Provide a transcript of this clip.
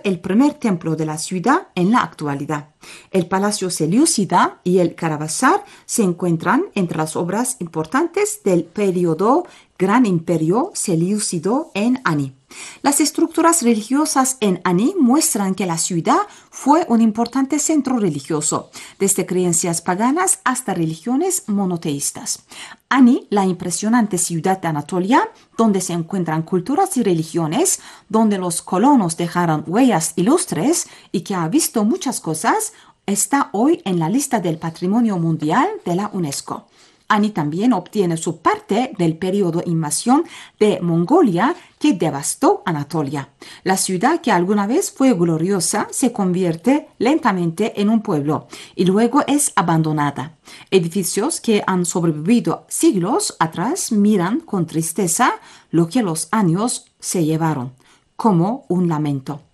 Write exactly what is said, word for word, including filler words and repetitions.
el primer templo de la ciudad en la actualidad. El Palacio Selyúcida y el Caravasar se encuentran entre las obras importantes del periodo Gran Imperio Selyúcido en Ani. Las estructuras religiosas en Ani muestran que la ciudad fue un importante centro religioso, desde creencias paganas hasta religiones monoteístas. Ani, la impresionante ciudad de Anatolia, donde se encuentran culturas y religiones, donde los colonos dejaron huellas ilustres y que ha visto muchas cosas, está hoy en la lista del Patrimonio Mundial de la UNESCO. Ani también obtiene su parte del periodo de invasión de Mongolia que devastó Anatolia. La ciudad que alguna vez fue gloriosa se convierte lentamente en un pueblo y luego es abandonada. Edificios que han sobrevivido siglos atrás miran con tristeza lo que los años se llevaron, como un lamento.